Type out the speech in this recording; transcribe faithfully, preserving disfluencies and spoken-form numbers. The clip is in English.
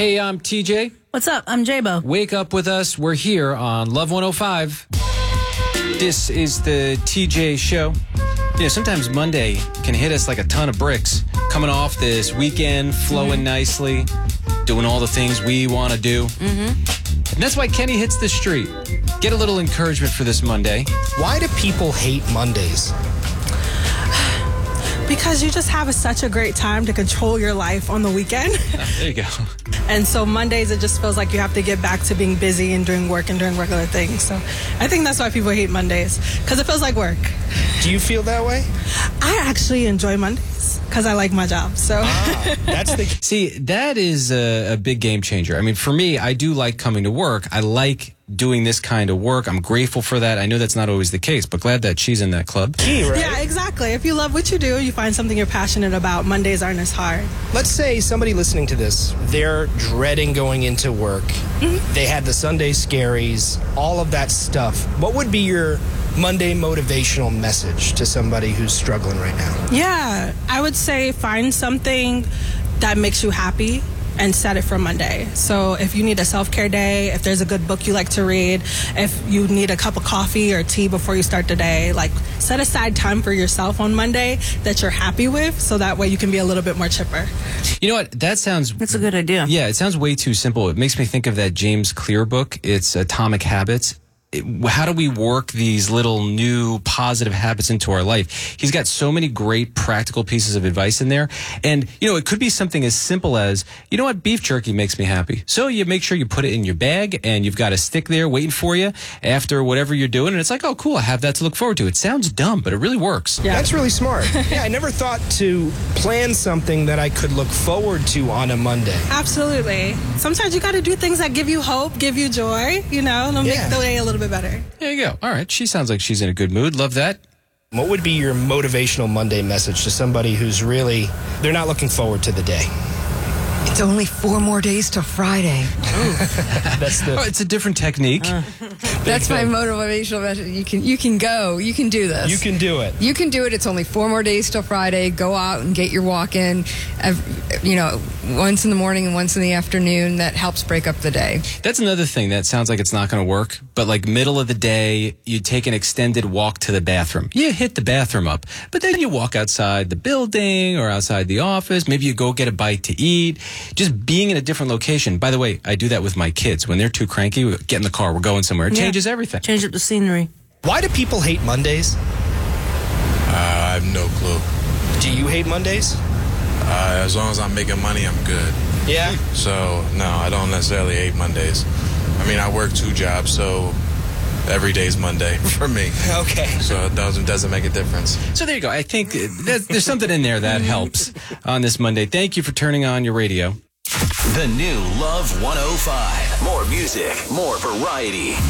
Hey, I'm T J. What's up? I'm J-Bo. Wake up with us. We're here on Love one oh five. This is the T J Show. You know, sometimes Monday can hit us like a ton of bricks. Coming off this weekend, flowing mm-hmm. nicely, doing all the things we want to do. Mm-hmm. And that's why Kenny hits the street. Get a little encouragement for this Monday. Why do people hate Mondays? Because you just have a, such a great time to control your life on the weekend. Oh, there you go. And so Mondays, it just feels like you have to get back to being busy and doing work and doing regular things. So I think that's why people hate Mondays, because it feels like work. Do you feel that way? I actually enjoy Mondays because I like my job. So ah, that's the see, that is a, a big game changer. I mean, for me, I do like coming to work. I like doing this kind of work. I'm grateful for that. I know that's not always the case, but glad that she's in that club. Key, right? Yeah, exactly. If you love what you do, you find something you're passionate about, Mondays aren't as hard. Let's say somebody listening to this, they're dreading going into work. Mm-hmm. They had the Sunday scaries, all of that stuff. What would be your Monday motivational message to somebody who's struggling right now? Yeah, I would say find something that makes you happy and set it for Monday. So if you need a self-care day, if there's a good book you like to read, if you need a cup of coffee or tea before you start the day, like set aside time for yourself on Monday that you're happy with, so that way you can be a little bit more chipper. You know what? That sounds... That's a good idea. Yeah, it sounds way too simple. It makes me think of that James Clear book. It's Atomic Habits. It, how do we work these little new positive habits into our life? He's got so many great practical pieces of advice in there. And, you know, it could be something as simple as, you know what, beef jerky makes me happy. So you make sure you put it in your bag and you've got a stick there waiting for you after whatever you're doing. And it's like, oh, cool, I have that to look forward to. It sounds dumb, but it really works. Yeah, that's really smart. Yeah, I never thought to plan something that I could look forward to on a Monday. Absolutely. Sometimes you got to do things that give you hope, give you joy, you know, and yeah. make the day a little bit better. There you go. All right. She sounds like she's in a good mood. Love that. What would be your motivational Monday message to somebody who's really, they're not looking forward to the day? It's only four more days till Friday. That's the. Oh, it's a different technique. Uh, That's my motivational message. You can, you can go. You can do this. You can do it. You can do it. It's only four more days till Friday. Go out and get your walk in. You know, once in the morning and once in the afternoon. That helps break up the day. That's another thing that sounds like it's not going to work. But like middle of the day, you take an extended walk to the bathroom. You hit the bathroom up, but then you walk outside the building or outside the office. Maybe you go get a bite to eat. Just being in a different location. By the way, I do that with my kids. When they're too cranky, we get in the car, we're going somewhere. It yeah. changes everything. Change up the scenery. Why do people hate Mondays? Uh, I have no clue. Do you hate Mondays? Uh, as long as I'm making money, I'm good. Yeah? So, no, I don't necessarily hate Mondays. I mean, I work two jobs, so every day's Monday for me. Okay. So it doesn't, doesn't make a difference. So there you go. I think there's, there's something in there that helps on this Monday. Thank you for turning on your radio. The new Love one oh five. More music, more variety.